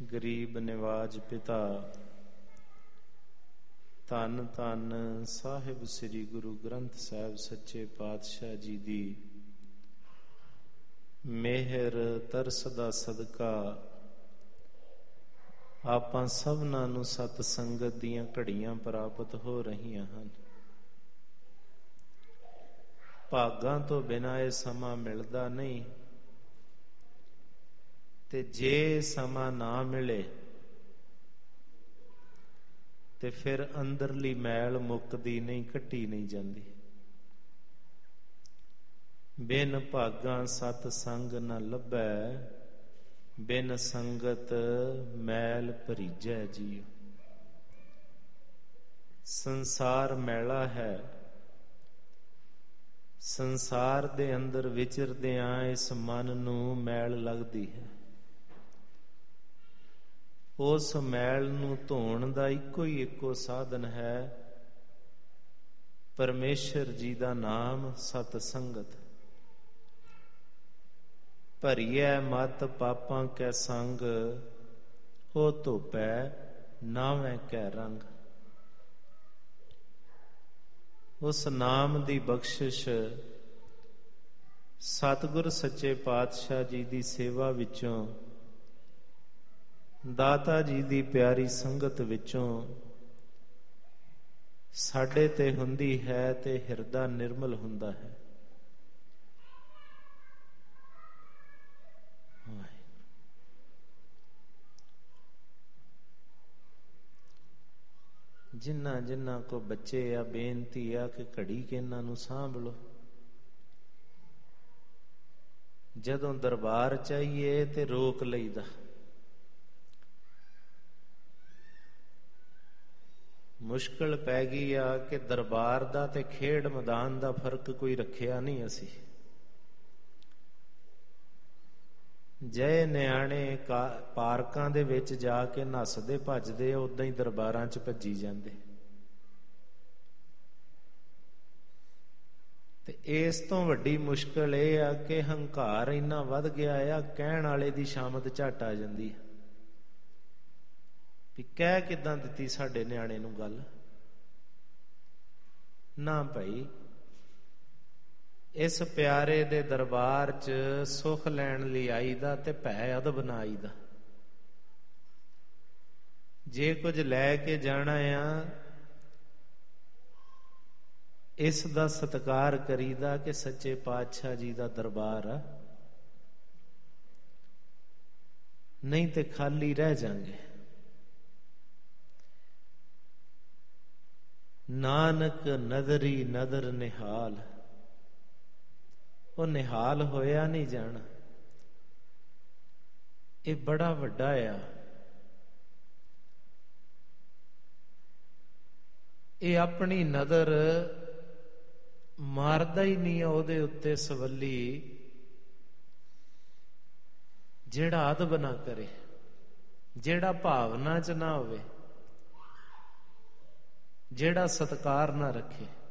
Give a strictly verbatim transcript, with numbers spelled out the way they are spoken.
ਗਰੀਬ ਨਿਵਾਜ ਪਿਤਾ ਧੰਨ ਧੰਨ ਸਾਹਿਬ ਸ੍ਰੀ ਗੁਰੂ ਗ੍ਰੰਥ ਸਾਹਿਬ ਸੱਚੇ ਪਾਤਸ਼ਾਹ ਜੀ ਦੀ ਮਿਹਰ ਤਰਸ ਦਾ ਸਦਕਾ ਆਪਾਂ ਸਭਨਾਂ ਨੂੰ ਸਤ ਸੰਗਤ ਦੀਆਂ ਘੜੀਆਂ ਪ੍ਰਾਪਤ ਹੋ ਰਹੀਆਂ ਹਨ। ਭਾਗਾਂ ਤੋਂ ਬਿਨਾਂ ਇਹ ਸਮਾਂ ਮਿਲਦਾ ਨਹੀਂ, ਤੇ ਜੇ ਸਮਾਂ ਨਾ ਮਿਲੇ ਤੇ ਫਿਰ ਅੰਦਰਲੀ ਮੈਲ ਮੁੱਕਦੀ ਨਹੀਂ, ਕੱਟੀ ਨਹੀਂ ਜਾਂਦੀ। ਬਿਨ ਭਾਗਾਂ ਸਤ ਸੰਗ ਨ ਲੱਭੈ, ਬਿਨ ਸੰਗਤ ਮੈਲ ਭਰੀਜੈ ਜੀਉ। ਸੰਸਾਰ ਮੈਲਾ ਹੈ, ਸੰਸਾਰ ਦੇ ਅੰਦਰ ਵਿਚਰਦਿਆਂ ਇਸ ਮਨ ਨੂੰ ਮੈਲ ਲੱਗਦੀ ਹੈ। ਉਸ ਮੈਲ ਨੂੰ ਧੋਣ ਦਾ ਇੱਕੋ ਹੀ ਇੱਕੋ ਸਾਧਨ ਹੈ ਪਰਮੇਸ਼ਰ ਜੀ ਦਾ ਨਾਮ, ਸਤ ਸੰਗਤ। ਭਰੀਐ ਮਤ ਪਾਪਾਂ ਕੈ ਸੰਗ, ਉਹ ਧੋਪੈ ਨਾਵੇਂ ਕੈ ਰੰਗ। ਉਸ ਨਾਮ ਦੀ ਬਖਸ਼ਿਸ਼ ਸਤਿਗੁਰ ਸੱਚੇ ਪਾਤਸ਼ਾਹ ਜੀ ਦੀ ਸੇਵਾ ਵਿੱਚੋਂ, ਦਾਤਾ ਜੀ ਦੀ ਪਿਆਰੀ ਸੰਗਤ ਵਿੱਚੋਂ ਸਾਡੇ ਤੇ ਹੁੰਦੀ ਹੈ ਤੇ ਹਿਰਦਾ ਨਿਰਮਲ ਹੁੰਦਾ ਹੈ। ਜਿਨ੍ਹਾਂ ਜਿਨ੍ਹਾਂ ਕੋ ਬੱਚੇ ਆ, ਬੇਨਤੀ ਆ ਕਿ ਘੜੀ ਕੇ ਇਹਨਾਂ ਨੂੰ ਸਾਂਭ ਲੋ। ਜਦੋਂ ਦਰਬਾਰ ਚਾਹੀਏ ਤੇ ਰੋਕ ਲਈਦਾ। ਮੁਸ਼ਕਲ ਪੈ ਗਈ ਆ ਕਿ ਦਰਬਾਰ ਦਾ ਤੇ ਖੇਡ ਮੈਦਾਨ ਦਾ ਫਰਕ ਕੋਈ ਰੱਖਿਆ ਨਹੀਂ ਅਸੀਂ। ਜੇ ਨਿਆਣੇ ਪਾਰਕਾਂ ਦੇ ਵਿੱਚ ਜਾ ਕੇ ਨੱਸਦੇ ਭੱਜਦੇ, ਉਦਾਂ ਹੀ ਦਰਬਾਰਾਂ 'ਚ ਭੱਜੀ ਜਾਂਦੇ। ਤੇ ਇਸ ਤੋਂ ਵੱਡੀ ਮੁਸ਼ਕਲ ਇਹ ਆ ਕਿ ਹੰਕਾਰ ਇੰਨਾ ਵੱਧ ਗਿਆ ਆ, ਕਹਿਣ ਵਾਲੇ ਦੀ ਸ਼ਾਮਤ ਝੱਟ ਆ ਜਾਂਦੀ ਆ ਵੀ ਕਹਿ ਕਿੱਦਾਂ ਦਿੱਤੀ ਸਾਡੇ ਨਿਆਣੇ ਨੂੰ ਗੱਲ। ਨਾ ਭਾਈ, ਇਸ ਪਿਆਰੇ ਦੇ ਦਰਬਾਰ 'ਚ ਸੁੱਖ ਲੈਣ ਲਈ ਆਈਦਾ ਤੇ ਭੈ ਅਦਬ ਨਾ ਆਈਦਾ। ਜੇ ਕੁਝ ਲੈ ਕੇ ਜਾਣਾ ਆ, ਇਸ ਦਾ ਸਤਿਕਾਰ ਕਰੀਦਾ ਕਿ ਸੱਚੇ ਪਾਤਸ਼ਾਹ ਜੀ ਦਾ ਦਰਬਾਰ ਆ, ਨਹੀਂ ਤੇ ਖਾਲੀ ਰਹਿ ਜਾਵਾਂਗੇ। ਨਾਨਕ ਨਦਰੀ ਨਦਰ ਨਿਹਾਲ, ਉਹ ਨਿਹਾਲ ਹੋਇਆ ਨਹੀਂ ਜਾਣਾ। ਇਹ ਬੜਾ ਵੱਡਾ ਆ। ਇਹ ਆਪਣੀ ਨਜ਼ਰ ਮਾਰਦਾ ਹੀ ਨਹੀਂ ਆ ਉਹਦੇ ਉੱਤੇ ਸਵੱਲੀ, ਜਿਹੜਾ ਅਦਬ ਨਾ ਕਰੇ, ਜਿਹੜਾ ਭਾਵਨਾ 'ਚ ਨਾ ਹੋਵੇ, ਜਿਹੜਾ ਸਤਿਕਾਰ ਨਾ ਰੱਖੇ।